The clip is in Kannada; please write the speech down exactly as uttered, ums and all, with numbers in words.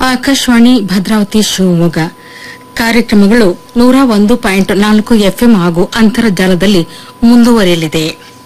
ಆಕಾಶವಾಣಿ ಭದ್ರಾವತಿ ಶಿವಮೊಗ್ಗ ಕಾರ್ಯಕ್ರಮಗಳು ನೂರ ಒಂದು ಪಾಯಿಂಟ್ ನಾಲ್ಕು ಎಫ್ಎಂ ಹಾಗೂ ಅಂತರ್ಜಾಲದಲ್ಲಿ ಮುಂದುವರಿಯಲಿದೆ.